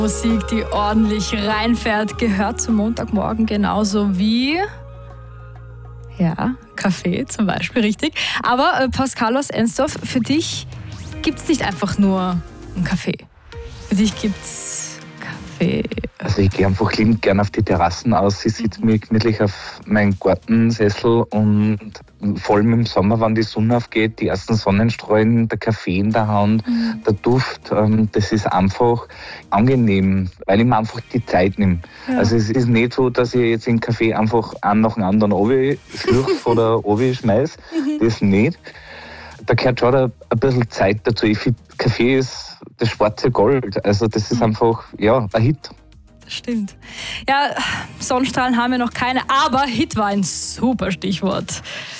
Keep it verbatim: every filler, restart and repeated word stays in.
Musik, die ordentlich reinfährt, gehört zum Montagmorgen genauso wie, ja, Kaffee zum Beispiel, richtig. Aber äh, Pascal aus Ensdorf, für dich gibt es nicht einfach nur einen Kaffee. Für dich gibt es Kaffee. Also ich gehe einfach liebend gern auf die Terrassen aus. Ich sitze mir gemütlich auf meinen Gartensessel und vor allem im Sommer, wenn die Sonne aufgeht, die ersten Sonnenstrahlen, der Kaffee in der Hand, mhm. der Duft, ähm, das ist einfach angenehm, weil ich mir einfach die Zeit nehme. Ja. Also es ist nicht so, dass ich jetzt den Kaffee einfach einen nach dem anderen runterschlürfe oder runterschmeiße. Das nicht. Da gehört schon ein bisschen Zeit dazu. Ich finde, Kaffee ist das schwarze Gold. Also das ist einfach, ja, ein Hit. Das stimmt. Ja, Sonnenstrahlen haben wir noch keine, aber Hit war ein super Stichwort.